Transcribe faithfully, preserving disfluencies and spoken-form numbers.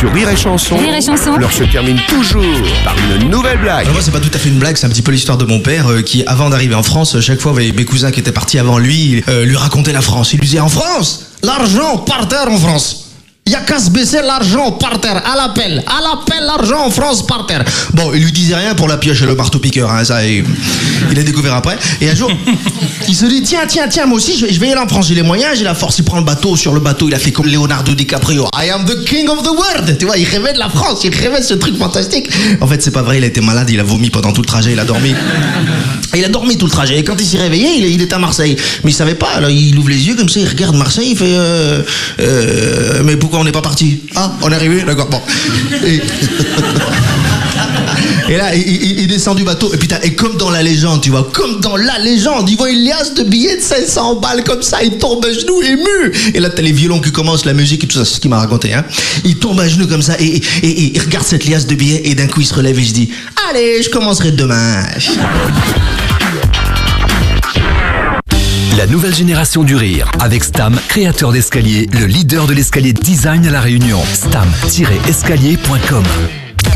Sur Rire et Chanson, Rire et Chanson, l'heure se termine toujours par une nouvelle blague. Alors moi, c'est pas tout à fait une blague, c'est un petit peu l'histoire de mon père euh, qui, avant d'arriver en France, chaque fois, mes mes cousins qui étaient partis avant lui, euh, lui racontaient la France. Il lui disait, en France, l'argent par terre en France. Il y a qu'à se baisser l'argent par terre, à l'appel, à l'appel, l'argent en France par terre. Bon, il lui disait rien pour la pioche et le marteau-piqueur, hein, ça, il, il a découvert après. Et un jour, il se dit, tiens, tiens, tiens, moi aussi, je vais, je vais y aller en France, j'ai les moyens, j'ai la force, il prend le bateau, sur le bateau, il a fait comme Leonardo DiCaprio. I am the king of the world. Tu vois, il rêvait de la France, il rêvait de ce truc fantastique. En fait, c'est pas vrai, il a été malade, il a vomi pendant tout le trajet, il a dormi. Et il a dormi tout le trajet. Et quand il s'est réveillé, il, il est à Marseille. Mais il savait pas. Alors il ouvre les yeux comme ça, il regarde Marseille, il fait euh, euh, mais pourquoi on n'est pas parti? Ah, on est arrivé, d'accord, bon. Et, et là, il, il, il descend du bateau. Et putain, et comme dans la légende, tu vois, comme dans la légende, il voit une liasse de billets de cinq cents balles comme ça, il tombe à genoux ému. Et là, t'as les violons qui commencent, la musique et tout ça, c'est ce qu'il m'a raconté, hein. Il tombe à genoux comme ça et, et, et, et il regarde cette liasse de billets et d'un coup il se relève et je dis, allez, je commencerai demain. La nouvelle génération du rire, avec Stam, créateur d'escalier, le leader de l'escalier design à La Réunion. stam tiret escalier point com